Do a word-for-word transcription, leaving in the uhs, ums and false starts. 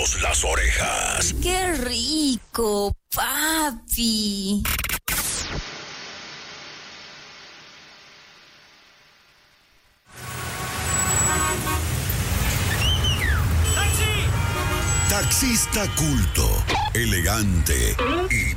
jalamos las orejas. ¡Qué rico, papi! Taxista culto, elegante y